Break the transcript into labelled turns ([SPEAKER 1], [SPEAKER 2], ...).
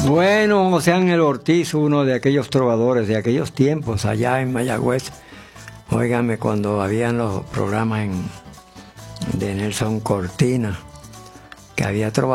[SPEAKER 1] Bueno, José Ángel Ortiz, uno de aquellos trovadores de aquellos tiempos allá en Mayagüez. Óigame, cuando habían los programas de Nelson Cortina, que había trovadores